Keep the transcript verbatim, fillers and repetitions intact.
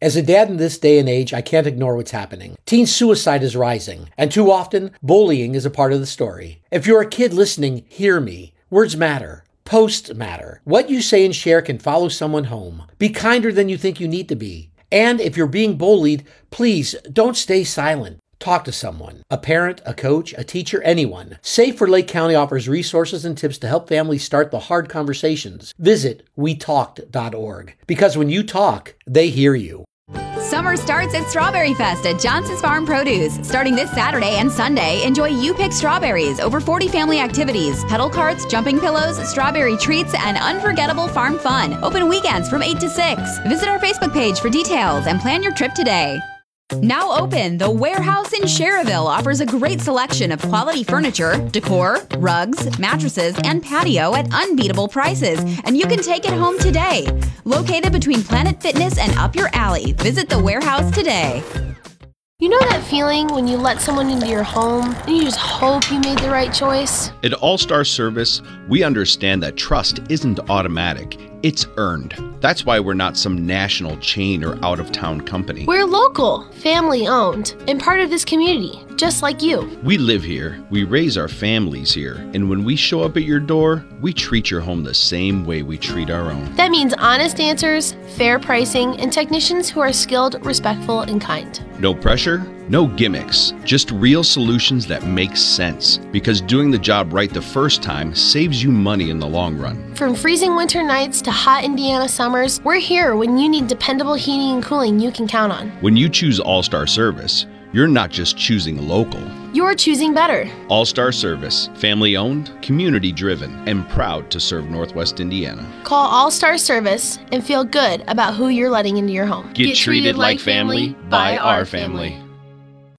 As a dad in this day and age, I can't ignore what's happening. Teen suicide is rising, and too often, bullying is a part of the story. If you're a kid listening, hear me. Words matter. Posts matter. What you say and share can follow someone home. Be kinder than you think you need to be. And if you're being bullied, please don't stay silent. Talk to someone, a parent, a coach, a teacher, anyone. Safe for Lake County offers resources and tips to help families start the hard conversations. Visit we talked dot org, because when you talk, they hear you. Summer starts at Strawberry Fest at Johnson's Farm Produce. Starting this Saturday and Sunday, enjoy You Pick Strawberries, over forty family activities, pedal carts, jumping pillows, strawberry treats, and unforgettable farm fun. Open weekends from eight to six. Visit our Facebook page for details and plan your trip today. Now open, the Warehouse in Sherrville offers a great selection of quality furniture, decor, rugs, mattresses, and patio at unbeatable prices, and you can take it home today. Located between Planet Fitness and Up Your Alley, visit the Warehouse today. You know that feeling when you let someone into your home and you just hope you made the right choice? At All-Star Service, we understand that trust isn't automatic. It's earned. That's why we're not some national chain or out-of-town company. We're local, family-owned, and part of this community, just like you. We live here, we raise our families here, and when we show up at your door, we treat your home the same way we treat our own. That means honest answers, fair pricing, and technicians who are skilled, respectful, and kind. No pressure, no gimmicks, just real solutions that make sense. Because doing the job right the first time saves you money in the long run. From freezing winter nights to hot Indiana summers, we're here when you need dependable heating and cooling you can count on. When you choose All-Star Service, you're not just choosing local. You're choosing better. All-Star Service, family-owned, community-driven, and proud to serve Northwest Indiana. Call All-Star Service and feel good about who you're letting into your home. Get, Get treated, treated like family by our family. family.